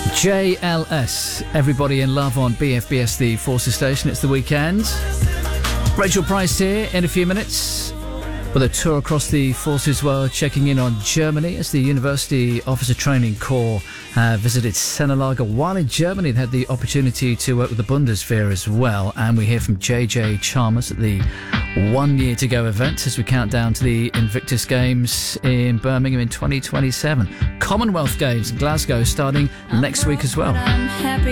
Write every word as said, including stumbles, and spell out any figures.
J L S, Everybody in Love on B F B S, the Forces station. It's the weekend. Rachel Price here in a few minutes with a tour across the Forces world, checking in on Germany as the University Officer Training Corps uh, visited Sennelager. While in Germany, they had the opportunity to work with the Bundeswehr as well. And we hear from J J Chalmers at the one year to go event as we count down to the Invictus Games in Birmingham in twenty twenty-seven. Commonwealth Games in Glasgow starting next week as well.